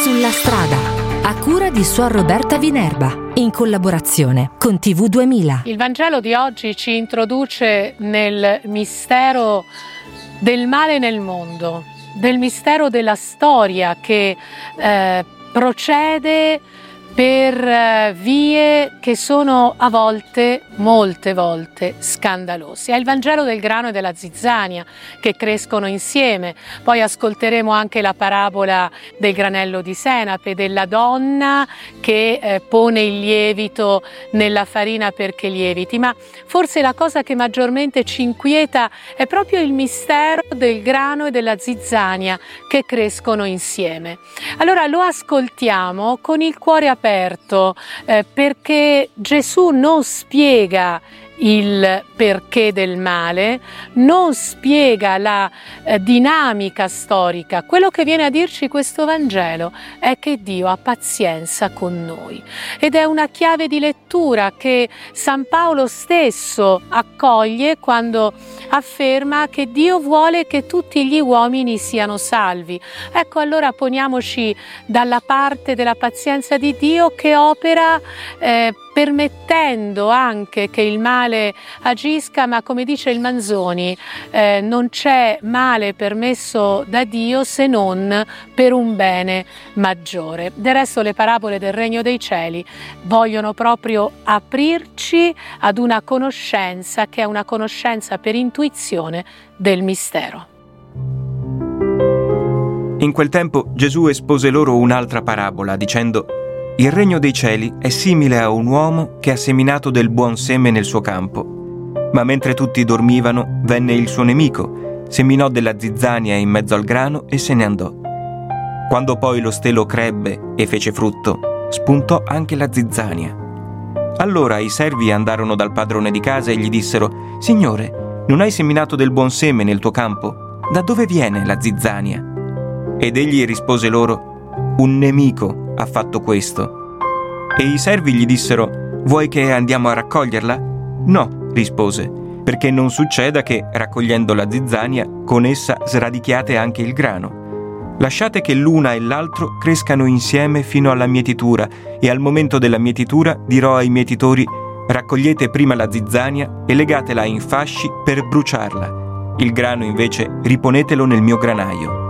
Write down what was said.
Sulla strada, a cura di Suor Roberta Vinerba, in collaborazione con TV 2000. Il Vangelo di oggi ci introduce nel mistero del male nel mondo, del mistero della storia che procede per vie che sono a volte, molte volte, scandalose. È il Vangelo del grano e della zizzania che crescono insieme. Poi ascolteremo anche la parabola del granello di senape, della donna che pone il lievito nella farina perché lieviti. Ma forse la cosa che maggiormente ci inquieta è proprio il mistero del grano e della zizzania che crescono insieme. Allora lo ascoltiamo con il cuore aperto, perché Gesù non spiega il perché del male, non spiega la dinamica storica. Quello che viene a dirci questo Vangelo è che Dio ha pazienza con noi, ed è una chiave di lettura che San Paolo stesso accoglie quando afferma che Dio vuole che tutti gli uomini siano salvi. Ecco, allora poniamoci dalla parte della pazienza di Dio, che opera permettendo anche che il male agisca, ma come dice il Manzoni, non c'è male permesso da Dio se non per un bene maggiore. Del resto le parabole del Regno dei Cieli vogliono proprio aprirci ad una conoscenza che è una conoscenza per intuizione del mistero. In quel tempo Gesù espose loro un'altra parabola, dicendo: il regno dei cieli è simile a un uomo che ha seminato del buon seme nel suo campo. Ma mentre tutti dormivano, venne il suo nemico, seminò della zizzania in mezzo al grano e se ne andò. Quando poi lo stelo crebbe e fece frutto, spuntò anche la zizzania. Allora i servi andarono dal padrone di casa e gli dissero: Signore, non hai seminato del buon seme nel tuo campo? Da dove viene la zizzania? Ed egli rispose loro: un nemico ha fatto questo. E i servi gli dissero: vuoi che andiamo a raccoglierla? No, rispose, perché non succeda che, raccogliendo la zizzania, con essa sradichiate anche il grano. Lasciate che l'una e l'altro crescano insieme fino alla mietitura, e al momento della mietitura dirò ai mietitori: raccogliete prima la zizzania e legatela in fasci per bruciarla. Il grano invece riponetelo nel mio granaio.